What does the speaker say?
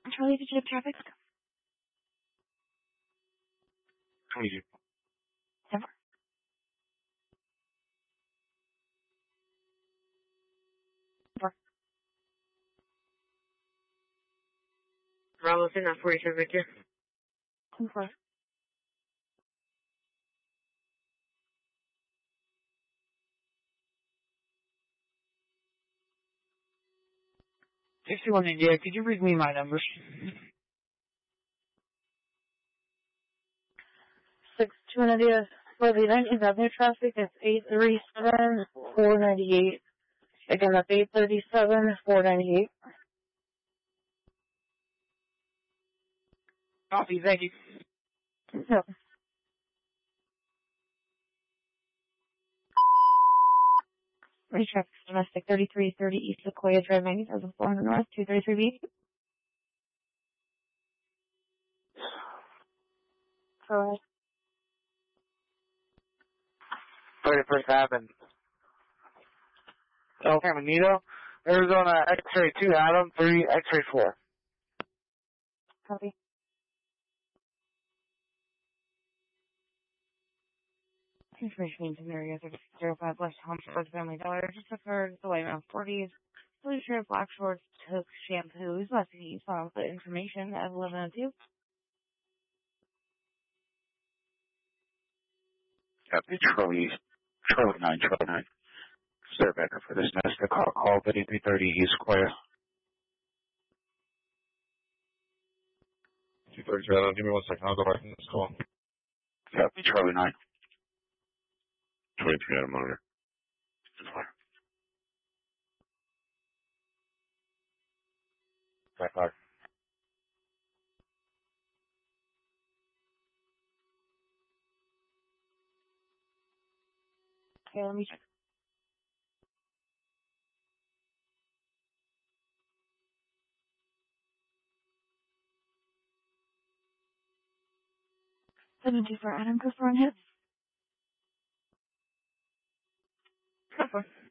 Charlie, did you have traffic? How many? 10-4. Bravo, send that 47 Victor. 10-4. India, could you read me my numbers? 61 India. For the 19th Avenue traffic, it's 837, 498. Again, that's 837, 498. Copy, thank you. No. Ready traffic, domestic 3330 East Sequoia Drive, 90,400 North, 233B. Correct. 31st Avenue. El Caminito, Arizona, X-ray 2, Adam, 3, X-ray 4. Copy. Information in area 05 West Homestead Family Dollar. Just occurred the way around 40s. Blue shirt, black shorts, took shampoos. Must be found the information at 11:02. Copy, Charlie 9. Sir Becker for this Nesta call 3330 East Sequoia. 230, give me 1 second, I'll go back in this call. Copy, Charlie 9. 23 Adam monitor. Back on. Okay, let me check. For Adam, go for on hit. Go for.